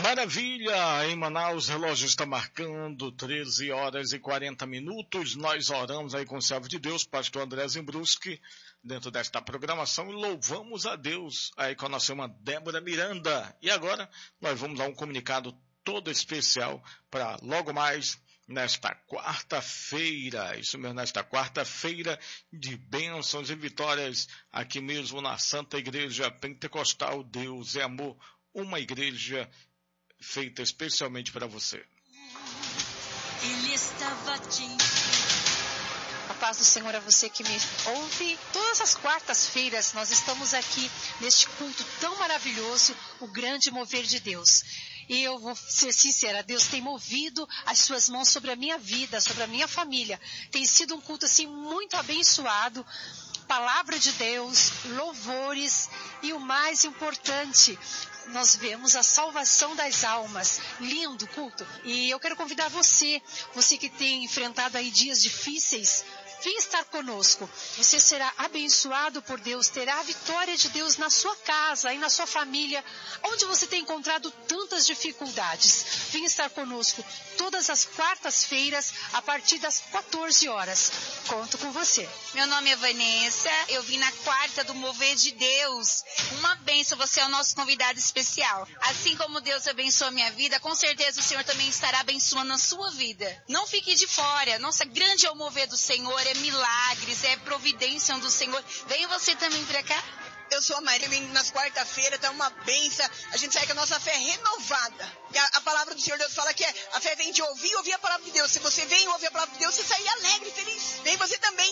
Maravilha! Em Manaus, o relógio está marcando 13 horas e 40 minutos. Nós oramos aí com o servo de Deus, pastor André Zimbruski, dentro desta programação, e louvamos a Deus aí com a nossa irmã Débora Miranda. E agora nós vamos a um comunicado todo especial para logo mais nesta quarta-feira, isso mesmo, nesta quarta-feira de bênçãos e vitórias aqui mesmo na Santa Igreja Pentecostal Deus é Amor, uma igreja feita especialmente para você. Ele estava te... A paz do Senhor a você que me ouve. Todas as quartas-feiras nós estamos aqui neste culto tão maravilhoso, o grande mover de Deus. E eu vou ser sincera, Deus tem movido as suas mãos sobre a minha vida, sobre a minha família. Tem sido um culto assim muito abençoado. Palavra de Deus, louvores e o mais importante, nós vemos a salvação das almas. Lindo culto. E eu quero convidar você que tem enfrentado aí dias difíceis, vem estar conosco. Você será abençoado por Deus, terá a vitória de Deus na sua casa e na sua família, onde você tem encontrado tantas dificuldades. Vem estar conosco todas as quartas-feiras, a partir das 14 horas. Conto com você. Meu nome é Vanessa, eu vim na quarta do Mover de Deus. Uma bênção, você é o nosso convidado especial. Assim como Deus abençoa a minha vida, com certeza o Senhor também estará abençoando a sua vida. Não fique de fora, nossa, grande é o mover do Senhor, é milagres, é providência do Senhor. Vem você também pra cá. Eu sou a Maria, nas quarta-feiras, tá uma benção. A gente sai com a nossa fé renovada. E a palavra do Senhor Deus fala que a fé vem de ouvir a palavra de Deus. Se você vem e ouve a palavra de Deus, você sai alegre, feliz. Vem você também.